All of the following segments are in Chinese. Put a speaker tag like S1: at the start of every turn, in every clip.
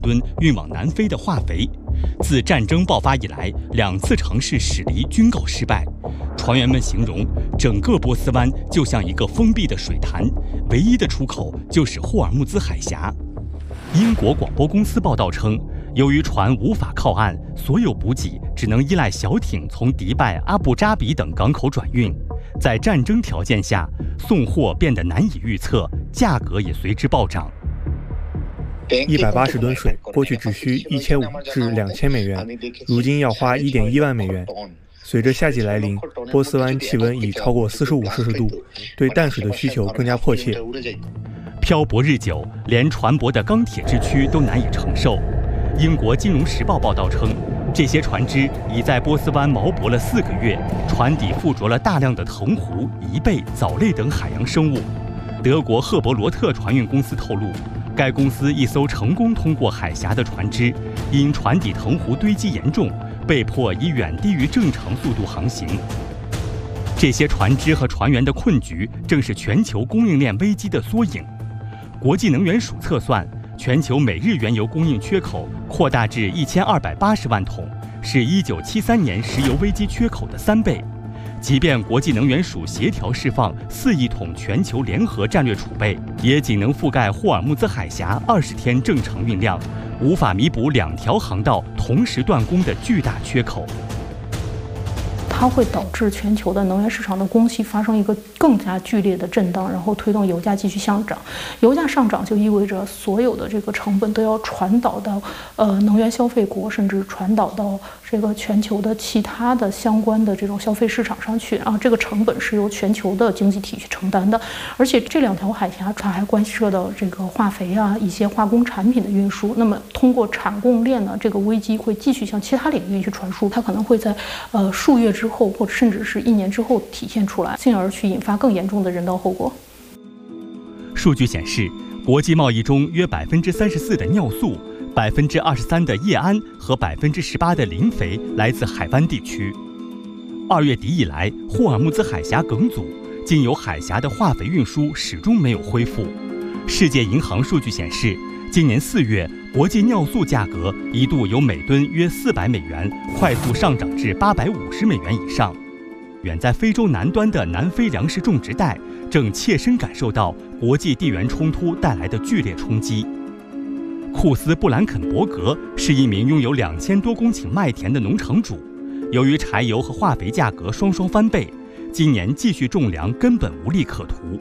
S1: 吨运往南非的化肥。自战争爆发以来，2次尝试驶离均告失败。船员们形容，整个波斯湾就像一个封闭的水潭，唯一的出口就是霍尔木兹海峡。英国广播公司报道称，由于船无法靠岸，所有补给只能依赖小艇从迪拜、阿布扎比等港口转运。在战争条件下，送货变得难以预测，价格也随之暴涨。
S2: 180吨水过去只需1500至2000美元，如今要花1.1万美元。随着夏季来临，波斯湾气温已超过45摄氏度，对淡水的需求更加迫切。
S1: 漂泊日久，连船舶的钢铁之躯都难以承受。英国金融时报报道称，这些船只已在波斯湾锚泊了4个月，船底附着了大量的藤壶、贻贝、藻类等海洋生物。德国赫伯罗特船运公司透露，该公司一艘成功通过海峡的船只，因船底藤壶堆积严重，被迫以远低于正常速度航行。这些船只和船员的困局，正是全球供应链危机的缩影。国际能源署测算，全球每日原油供应缺口扩大至1280万桶，是1973年石油危机缺口的3倍。即便国际能源署协调释放4亿桶全球联合战略储备，也仅能覆盖霍尔木兹海峡20天正常运量，无法弥补2条航道同时断供的巨大缺口。
S3: 它会导致全球的能源市场的供需发生一个更加剧烈的震荡，然后推动油价继续上涨。油价上涨就意味着所有的这个成本都要传导到能源消费国，甚至传导到这个全球的其他的相关的这种消费市场上去啊。这个成本是由全球的经济体去承担的，而且这2条海峡它还关涉到这个化肥啊一些化工产品的运输。那么通过产供链呢，这个危机会继续向其他领域去传输，它可能会在数月之后，或者甚至是1年之后体现出来，进而去引发更严重的人道后果。
S1: 数据显示，国际贸易中约34%的尿素、23%的液氨和18%的磷肥来自海湾地区。2月底以来，霍尔木兹海峡梗阻，经由海峡的化肥运输始终没有恢复。世界银行数据显示，今年4月，国际尿素价格一度由每吨约400美元快速上涨至850美元以上。远在非洲南端的南非粮食种植带正切身感受到国际地缘冲突带来的剧烈冲击。库斯·布兰肯伯格是一名拥有2000多公顷麦田的农场主，由于柴油和化肥价格双双翻倍，今年继续种粮根本无利可图。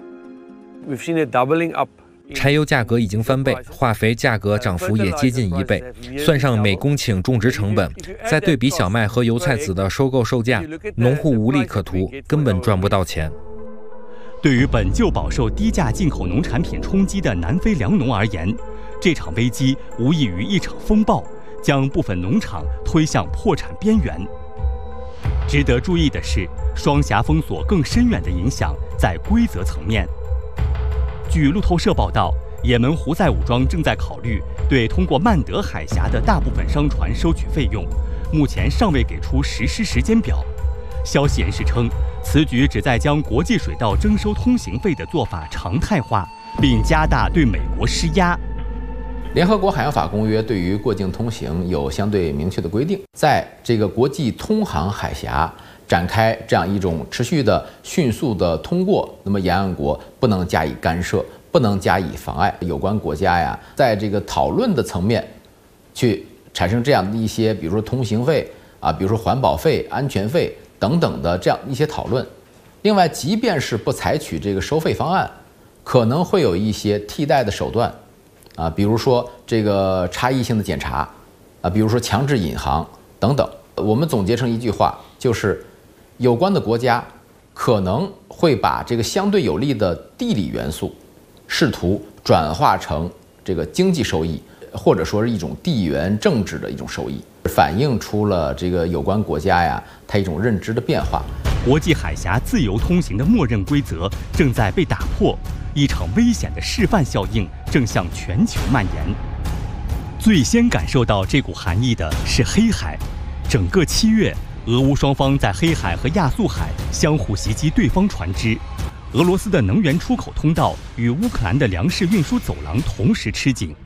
S4: 柴油价格已经翻倍，化肥价格涨幅也接近1倍。算上每公顷种植成本，再对比小麦和油菜籽的收购售价，农户无利可图，根本赚不到钱。
S1: 对于本就饱受低价进口农产品冲击的南非粮农而言，这场危机无异于一场风暴，将部分农场推向破产边缘。值得注意的是，双峡封锁更深远的影响在规则层面。据路透社报道，也门胡塞武装正在考虑对通过曼德海峡的大部分商船收取费用，目前尚未给出实施时间表。消息人士称，此举旨在将国际水道征收通行费的做法常态化，并加大对美国施压。
S5: 联合国海洋法公约对于过境通行有相对明确的规定，在这个国际通航海峡展开这样一种持续的迅速的通过，那么沿岸国不能加以干涉，不能加以妨碍。有关国家呀，在这个讨论的层面去产生这样的一些，比如说通行费啊，比如说环保费、安全费等等的这样一些讨论。另外，即便是不采取这个收费方案，可能会有一些替代的手段啊，比如说这个差异性的检查啊，比如说强制引航等等。我们总结成一句话，就是有关的国家可能会把这个相对有利的地理元素试图转化成这个经济收益，或者说是一种地缘政治的一种收益，反映出了这个有关国家呀它一种认知的变化。
S1: 国际海峡自由通行的默认规则正在被打破，一场危险的示范效应正向全球蔓延。最先感受到这股寒意的是黑海，整个7月，俄乌双方在黑海和亚速海相互袭击对方船只，俄罗斯的能源出口通道与乌克兰的粮食运输走廊同时吃紧。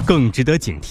S1: 更值得警惕